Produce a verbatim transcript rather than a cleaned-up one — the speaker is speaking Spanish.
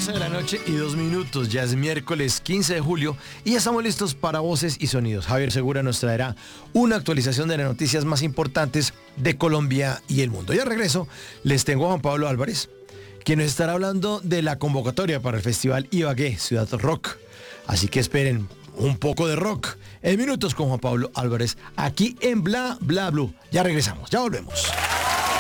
doce de la noche y dos minutos, ya es miércoles quince de julio y ya estamos listos para Voces y Sonidos. Javier Segura nos traerá una actualización de las noticias más importantes de Colombia y el mundo. Y al regreso les tengo a Juan Pablo Álvarez, quien nos estará hablando de la convocatoria para el Festival Ibagué, Ciudad Rock. Así que esperen un poco de rock en minutos con Juan Pablo Álvarez aquí en Bla Bla Blue. Ya regresamos, ya volvemos.